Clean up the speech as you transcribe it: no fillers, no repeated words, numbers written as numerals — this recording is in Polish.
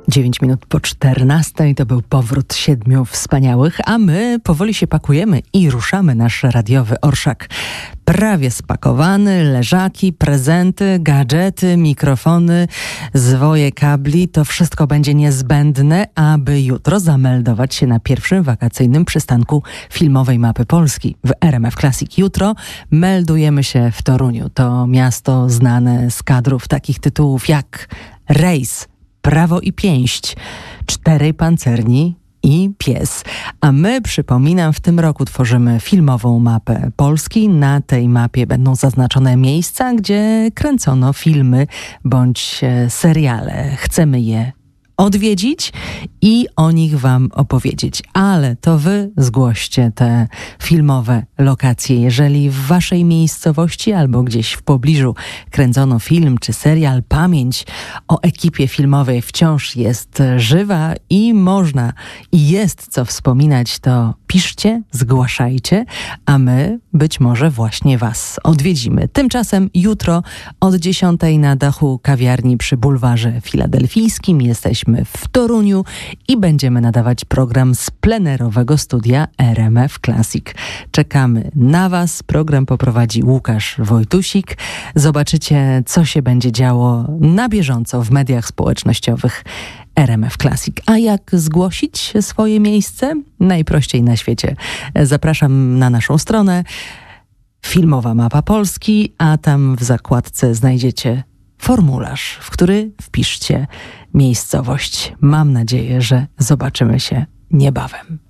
9 minut po 14 to był powrót 7 wspaniałych, a my powoli się pakujemy i ruszamy nasz radiowy orszak. Prawie spakowany, leżaki, prezenty, gadżety, mikrofony, zwoje kabli. To wszystko będzie niezbędne, aby jutro zameldować się na pierwszym wakacyjnym przystanku filmowej mapy Polski w RMF Classic. Jutro meldujemy się w Toruniu. To miasto znane z kadrów takich tytułów jak Rejs, Prawo i Pięść, 4 pancerni i Pies. A my, przypominam, w tym roku tworzymy filmową mapę Polski. Na tej mapie będą zaznaczone miejsca, gdzie kręcono filmy bądź seriale. Chcemy je odwiedzić i o nich wam opowiedzieć. Ale to wy zgłoście te filmowe lokacje. Jeżeli w waszej miejscowości albo gdzieś w pobliżu kręcono film czy serial, pamięć o ekipie filmowej wciąż jest żywa i można i jest co wspominać, to piszcie, zgłaszajcie, a my być może właśnie was odwiedzimy. Tymczasem jutro od 10 na dachu kawiarni przy bulwarze filadelfijskim jesteśmy w Toruniu i będziemy nadawać program z plenerowego studia RMF Classic. Czekamy na was. Program poprowadzi Łukasz Wojtusik. Zobaczycie, co się będzie działo na bieżąco w mediach społecznościowych RMF Classic. A jak zgłosić swoje miejsce? Najprościej na świecie. Zapraszam na naszą stronę Filmowa Mapa Polski, a tam w zakładce znajdziecie formularz, w który wpiszcie miejscowość. Mam nadzieję, że zobaczymy się niebawem.